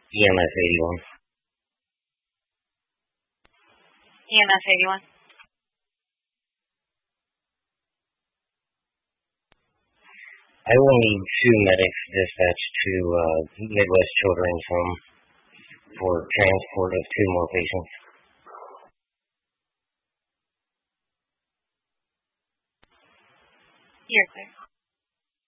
EMS 81. EMS 81. I will need 2 medics dispatched to Midwest Children's Home for transport of 2 more patients. You're clear.